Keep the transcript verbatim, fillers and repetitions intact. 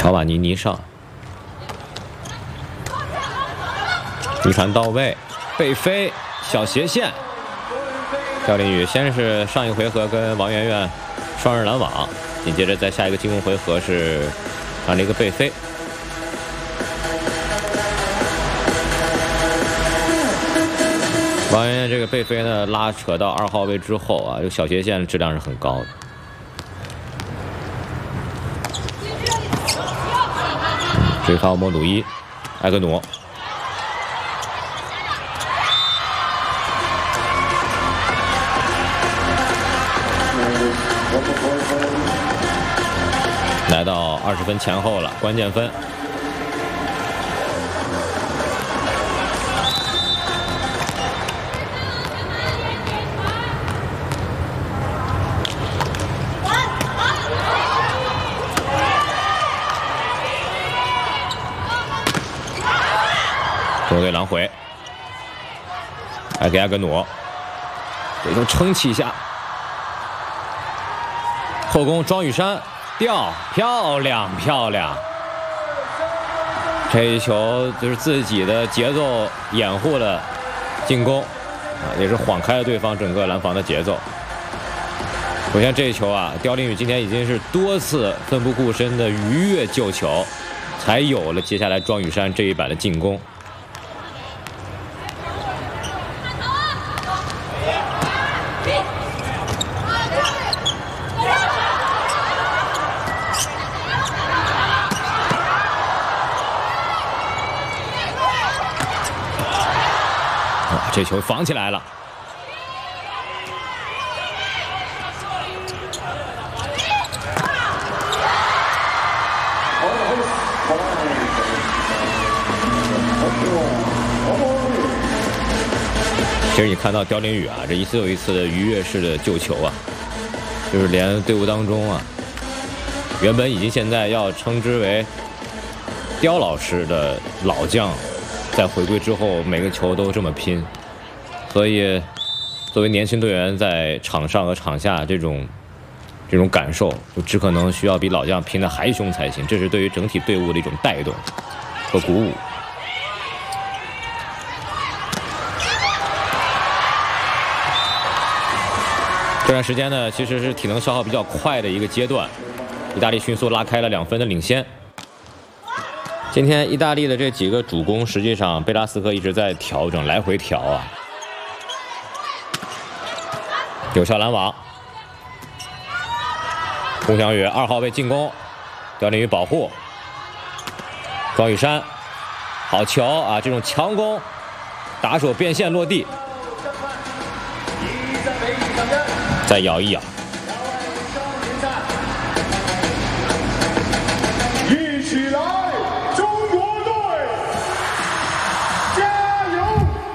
乔瓦尼尼上，一传到位，背飞小斜线。刁林宇先是上一回合跟王媛媛双人拦网，紧接着在下一个进攻回合是让了一个背飞。王媛媛这个背飞呢，拉扯到二号位之后啊，这个小斜线质量是很高的。追发莫鲁伊，埃格努。来到二十分前后了，关键分。中国队拦回，来给埃格努，这球撑起一下，后攻庄雨珊吊，漂亮漂亮！这一球就是自己的节奏掩护了进攻，啊，也是晃开了对方整个拦防的节奏。首先这一球啊，刁林宇今天已经是多次奋不顾身的逾越救球，才有了接下来庄雨珊这一板的进攻。这球防起来了，其实你看到刁林宇啊，这一次又一次的逾越式的救球啊，就是连队伍当中啊，原本已经现在要称之为刁老师的老将，在回归之后每个球都这么拼。所以，作为年轻队员在场上和场下这种这种感受，就只可能需要比老将拼得还凶才行。这是对于整体队伍的一种带动和鼓舞。这段时间呢，其实是体能消耗比较快的一个阶段，意大利迅速拉开了两分的领先。今天意大利的这几个主攻，实际上贝拉斯科一直在调整，来回调啊。有效拦网，龚翔宇二号位进攻，刁林宇保护，庄雨珊，好球啊！这种强攻，打手变线落地，再咬一咬。